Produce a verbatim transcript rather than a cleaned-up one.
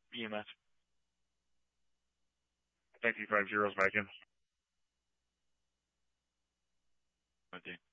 E M S. nineteen five zeros back in. Okay.